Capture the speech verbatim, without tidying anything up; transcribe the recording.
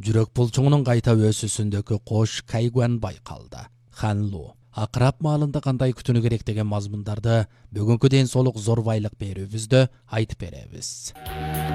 жүрөк булчуңунун кайта өсүүсүндөгү кош кайгуан байкалды. Ханлу акырап маалында кандай күтүнү керек деген мазмундарды бүгүнкү ден соолук зор байлык берүүбүздө айтып беребиз.